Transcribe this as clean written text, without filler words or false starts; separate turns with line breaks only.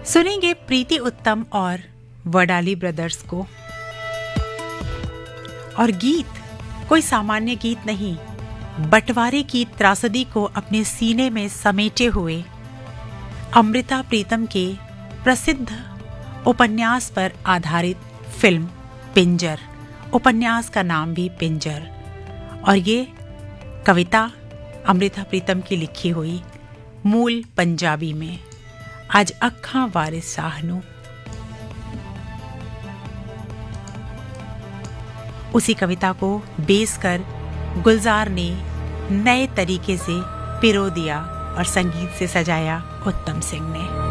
सुनेंगे प्रीति उत्तम और वडाली ब्रदर्स को। और गीत कोई सामान्य गीत नहीं, बंटवारे की त्रासदी को अपने सीने में समेटे हुए अमृता प्रीतम के प्रसिद्ध उपन्यास पर आधारित फिल्म पिंजर। उपन्यास का नाम भी पिंजर, और ये कविता अमृता प्रीतम की लिखी हुई, मूल पंजाबी में। आज अखां वारिस साहनू, उसी कविता को बेस कर गुलजार ने नए तरीके से पिरो दिया और संगीत से सजाया उत्तम सिंह ने।